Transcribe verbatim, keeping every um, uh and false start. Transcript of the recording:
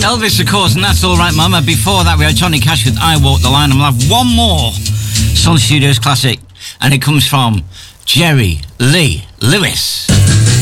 Elvis, of course, and That's All Right Mama. Before that, we had Johnny Cash with I Walk the Line, and we'll have one more Sun Studios classic, and it comes from Jerry Lee Lewis.